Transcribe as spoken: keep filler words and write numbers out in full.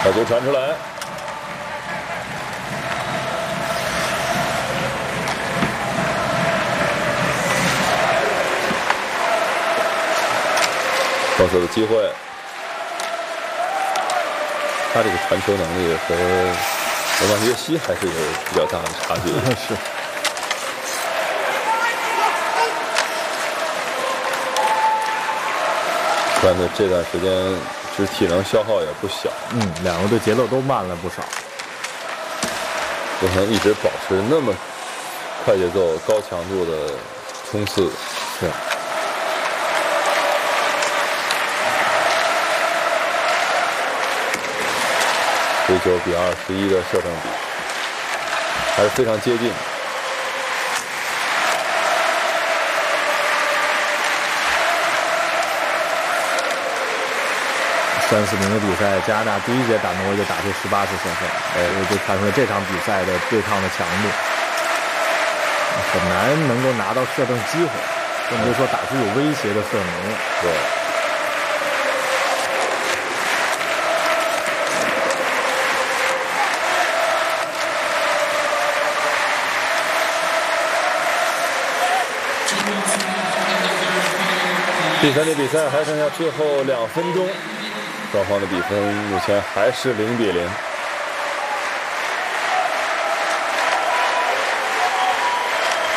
把球传出来。高射的机会，他这个传球能力和罗曼约西还是有比较大的差距的。 是。 看的这段时间，其实体能消耗也不小。 嗯，两个队节奏都慢了不少。 不能一直保持那么快节奏、高强度的冲刺。 是。 十九比二十一的射正比，还是非常接近。 三四零的比赛，加拿大第一节打挪威就打出十八次射门，哎，我就看出来这场比赛的对抗的强度，很难能够拿到射正机会，更别说打出有威胁的射门了。 对。第三节比赛还剩下最后两分钟，双方的比分目前还是零比零。